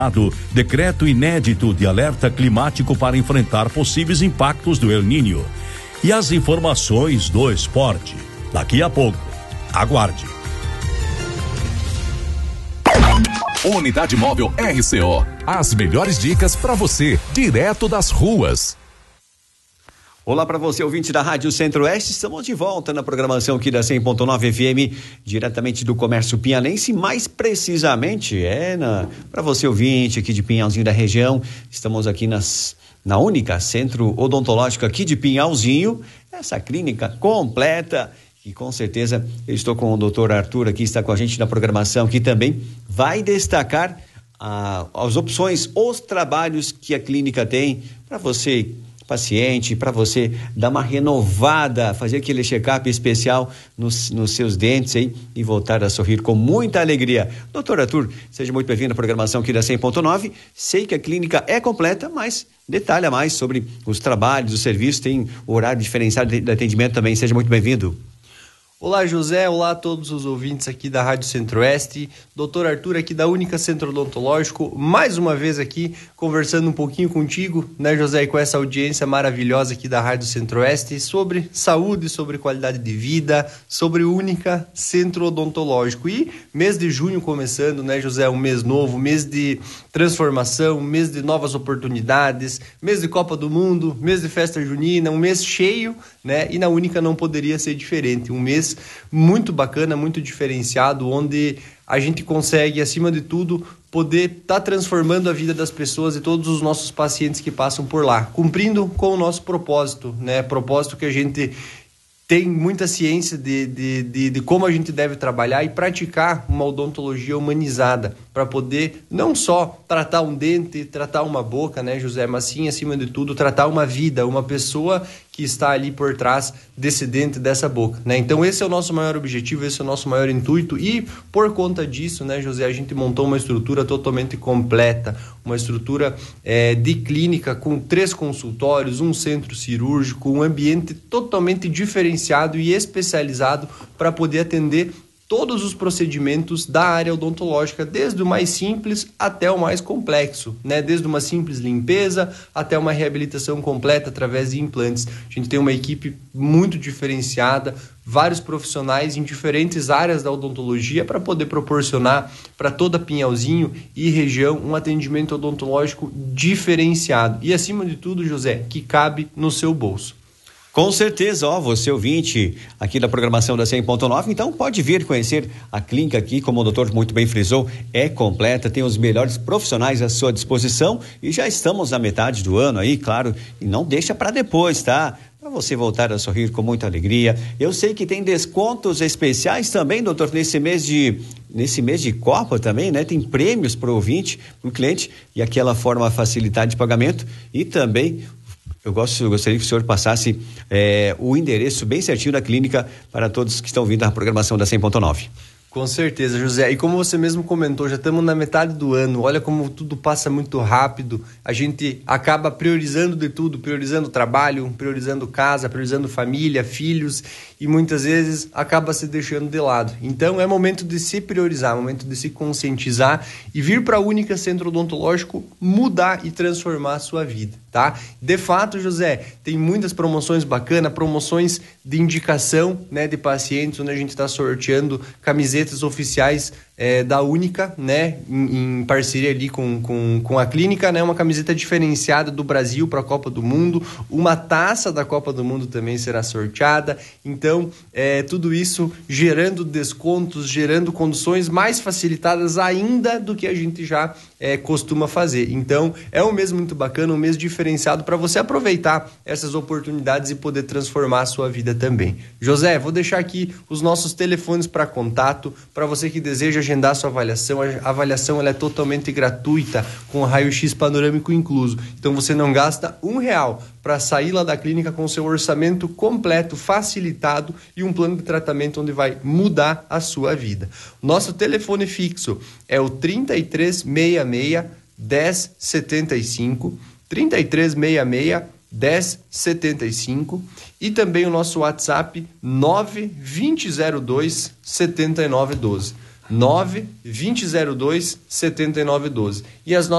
Decreto inédito de alerta climático para enfrentar possíveis impactos do El Niño. E as informações do esporte. Daqui a pouco. Aguarde. Unidade Móvel RCO. As melhores dicas para você, direto das ruas. Olá para você, ouvinte da Rádio Centro-Oeste, estamos de volta na programação aqui da 100.9 FM, diretamente do Comércio Pinhalense, mais precisamente para você, ouvinte aqui de Pinhalzinho da região. Estamos aqui na única Centro Odontológico aqui de Pinhalzinho, essa clínica completa, e com certeza eu estou com o doutor Arthur aqui, está com a gente na programação, que também vai destacar as opções, os trabalhos que a clínica tem para você, paciente, para você dar uma renovada, fazer aquele check-up especial nos seus dentes aí e voltar a sorrir com muita alegria. Doutor Arthur, seja muito bem-vindo à programação aqui da 100.9. Sei que a clínica é completa, mas detalha mais sobre os trabalhos, os serviços, tem horário diferenciado de atendimento também. Seja muito bem-vindo. Olá, José. Olá a todos os ouvintes aqui da Rádio Centro-Oeste. Doutor Arthur aqui da Única Centro Odontológico, mais uma vez aqui conversando um pouquinho contigo, né, José, e com essa audiência maravilhosa aqui da Rádio Centro-Oeste sobre saúde, sobre qualidade de vida, sobre Única Centro Odontológico. E mês de junho começando, né, José, um mês novo, mês de transformação, mês de novas oportunidades, mês de Copa do Mundo, mês de festa junina, um mês cheio, né, e na Única não poderia ser diferente. Um mês muito bacana, muito diferenciado, onde a gente consegue, acima de tudo, poder estar transformando a vida das pessoas e todos os nossos pacientes que passam por lá, cumprindo com o nosso propósito, né? Propósito que a gente tem muita ciência de como a gente deve trabalhar e praticar uma odontologia humanizada para poder não só tratar um dente, tratar uma boca, né, José, mas sim, acima de tudo, tratar uma vida, uma pessoa que está ali por trás desse dente, dessa boca, né? Então esse é o nosso maior objetivo, esse é o nosso maior intuito e por conta disso, né, José, a gente montou uma estrutura totalmente completa, uma estrutura de clínica com 3 consultórios, um centro cirúrgico, um ambiente totalmente diferenciado e especializado para poder atender todos os procedimentos da área odontológica, desde o mais simples até o mais complexo, né? Desde uma simples limpeza até uma reabilitação completa através de implantes. A gente tem uma equipe muito diferenciada, vários profissionais em diferentes áreas da odontologia para poder proporcionar para toda Pinhalzinho e região um atendimento odontológico diferenciado e, acima de tudo, José, que cabe no seu bolso. Com certeza, você ouvinte aqui da programação da 100.9, então pode vir conhecer a clínica aqui, como o doutor muito bem frisou, é completa, tem os melhores profissionais à sua disposição e já estamos na metade do ano aí, claro, e não deixa para depois, tá? Para você voltar a sorrir com muita alegria. Eu sei que tem descontos especiais também, doutor, nesse mês de Copa também, né? Tem prêmios para o ouvinte, para o cliente e aquela forma facilitada de pagamento e também eu gostaria que o senhor passasse o endereço bem certinho da clínica para todos que estão vindo à programação da 100.9. Com certeza, José. E como você mesmo comentou, já estamos na metade do ano. Olha como tudo passa muito rápido. A gente acaba priorizando de tudo, priorizando trabalho, priorizando casa, priorizando família, filhos e muitas vezes acaba se deixando de lado. Então é momento de se priorizar, momento de se conscientizar e vir para a Única Centro Odontológico mudar e transformar a sua vida, tá? De fato, José, tem muitas promoções bacanas, promoções de indicação, né, de pacientes, onde a gente está sorteando camisetas oficiais da Única, né, em parceria ali com a clínica, né, uma camiseta diferenciada do Brasil para a Copa do Mundo, uma taça da Copa do Mundo também será sorteada. Então, tudo isso gerando descontos, gerando condições mais facilitadas ainda do que a gente já costuma fazer. Então, é um mês muito bacana, um mês diferenciado para você aproveitar essas oportunidades e poder transformar a sua vida também. José, vou deixar aqui os nossos telefones para contato, para você que deseja agendar sua avaliação. A avaliação ela é totalmente gratuita, com raio-x panorâmico incluso. Então, você não gasta R$1 para sair lá da clínica com seu orçamento completo, facilitado e um plano de tratamento onde vai mudar a sua vida. Nosso telefone fixo é o 3366 1075, 3366 1075 e também o nosso WhatsApp 92002 7912. 9-2002-7912. E as